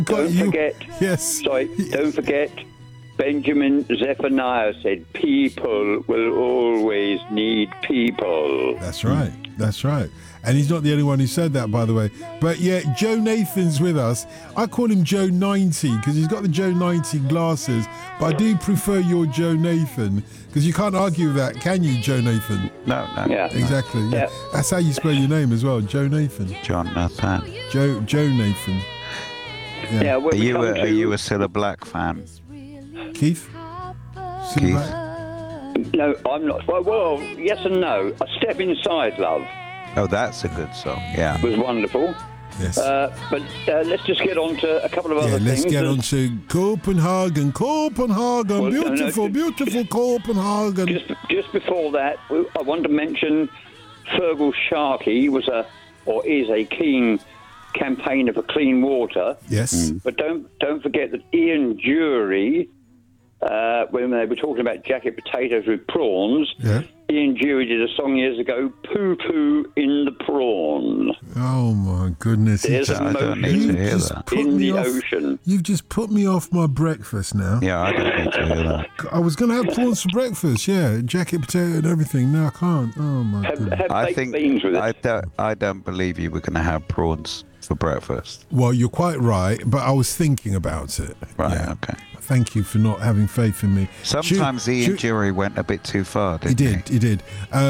Don't forget. Yes. Sorry, don't forget. Benjamin Zephaniah said, "People will always need people." That's right. That's right. And he's not the only one who said that, by the way. But yeah, Joe Nathan's with us. I call him Joe 90 because he's got the Joe 90 glasses. But I do prefer your Joe Nathan because you can't argue with that, can you, Joe Nathan? No. Yeah. Exactly. Yeah. That's how you spell your name as well, Joe Nathan. John Nathan. Joe Nathan. Yeah. Are you a Cilla Black fan? Keith? Keith? No, I'm not. Well, yes and no. A Step Inside, Love. Oh, that's a good song. Yeah. Was wonderful. Yes. But let's just get on to a couple of other things. Let's get on to Copenhagen. Well, beautiful Copenhagen. Just before that, I want to mention Fergal Sharkey is a keen campaigner for clean water. Yes. But don't forget that Ian Jury, when they were talking about jacket potatoes with prawns, Ian Jury did a song years ago, "Poo Poo in the Prawn." Oh my goodness! There's I don't need to hear that. in the ocean. You've just put me off my breakfast now. Yeah, I don't need to hear that. I was going to have prawns for breakfast. Yeah, jacket potato and everything. No, I can't. Oh my goodness! Have I baked think beans with it. I don't believe you were going to have prawns for breakfast. Well, you're quite right, but I was thinking about it. Right. Yeah. Okay. Thank you for not having faith in me. Sometimes Ian Jury went a bit too far, didn't he? He did.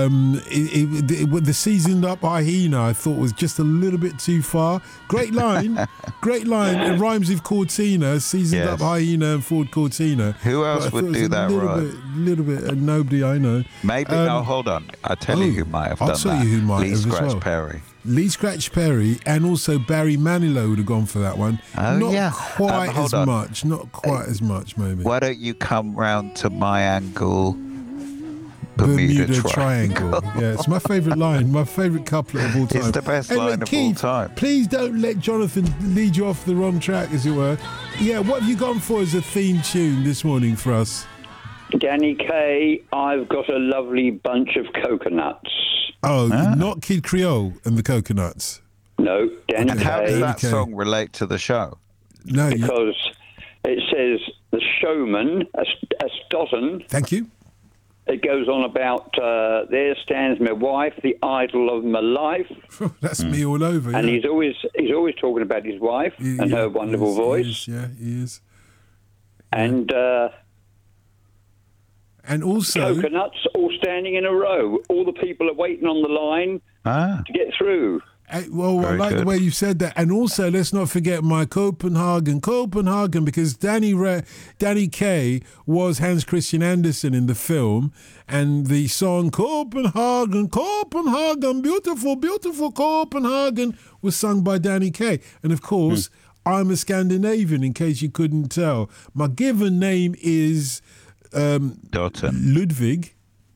The seasoned up hyena, I thought, was just a little bit too far. Great line. Great line. It rhymes with Cortina, seasoned up hyena and Ford Cortina. Who else would do that right? A little bit, nobody I know. Maybe, no, hold on. I'll tell you who might have done that. I'll tell you who might Lee have as Scratch well. Perry. Lee Scratch Perry and also Barry Manilow would have gone for that one. Oh, not yeah. quite Hold as on. much. Not quite as much, maybe. Why don't you come round to my angle, Bermuda Triangle? Yeah, it's my favourite line, my favourite couplet of all time. It's the best Anyway, line of Keith, all time. Please don't let Jonathan lead you off the wrong track, as it were. Yeah, what have you gone for as a theme tune this morning for us? Danny Kaye, "I've Got a Lovely Bunch of Coconuts." Oh, not Kid Creole and the Coconuts. No, Danny And how does Kaye. that song relate to the show? No, Because it says the showman, a Stoughton. Thank you. It goes on about, there stands my wife, the idol of my life. That's me all over. And yeah. he's always talking about his wife and her wonderful voice. He is. And also coconuts all standing in a row. All the people are waiting on the line to get through. Well, I like the way you said that. And also, let's not forget my Copenhagen, because Danny Kaye was Hans Christian Andersen in the film, and the song Copenhagen, beautiful, beautiful Copenhagen was sung by Danny Kaye. And of course, I'm a Scandinavian, in case you couldn't tell. My given name is Ludwig.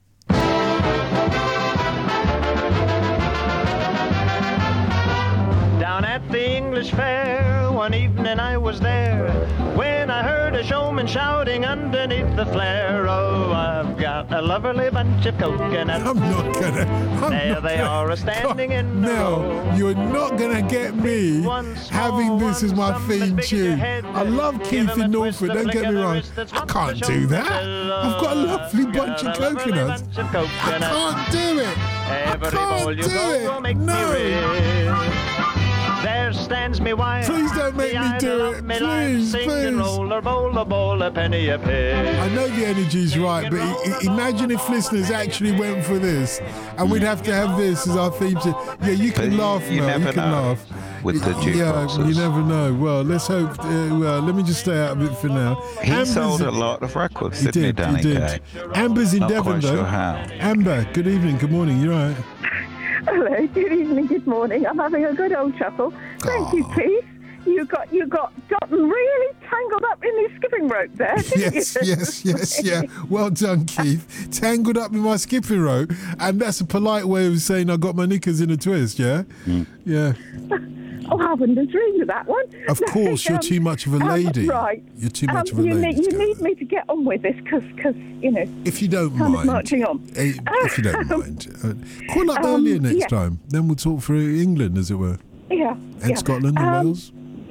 Down at the English fair, one evening I was there, when I heard a showman shouting underneath the flare, "Oh, I've got a lovely bunch of coconuts." There they are a-standing in a row. No, you're not going to get me having this as my theme tune. I love Keith in Norfolk, don't get me wrong. I can't do that. I've got a lovely bunch of coconuts. I can't do it. I can't do it. No. There stands me wife. Please don't make me do it. Please, please. Roller, bowler, bowler, penny a pig. I know the energy's right, but imagine if listeners actually went for this, and we'd have to have this as our theme tune. Yeah, you can laugh now. You can laugh. With the jukeboxes. Yeah, you never know. Well, let's hope. Let me just stay out of it for now. He sold a lot of records, didn't he, Danny Kaye? Amber's in Not Devon, quite though. sure how. Amber, good evening, good morning. You all right? Hello, good evening, good morning. I'm having a good old chuckle. Thank you, Keith. You got gotten really tangled up in the skipping rope there, didn't Yes, yeah. Well done, Keith. Tangled up in my skipping rope, and that's a polite way of saying I got my knickers in a twist, yeah? Yeah. Oh, I wouldn't have dreamed of that one. Of course, you're too much of a lady. Right. You're too much of a lady. You need me to get on with this because you know. If you don't time mind. is marching on. If you don't mind. Call up earlier next time. Then we'll talk through England, as it were. Yeah. And Scotland and Wales.